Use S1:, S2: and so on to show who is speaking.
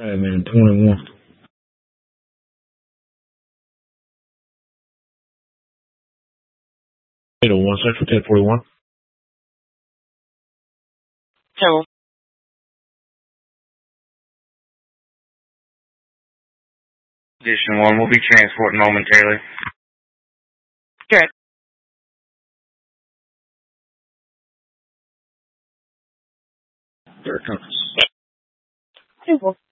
S1: All right, man. 21. Hey, 1 Central 1041.
S2: Hello.
S3: Position 1 will be transporting momentarily.
S2: Good.
S1: There it comes.
S2: Hey, well.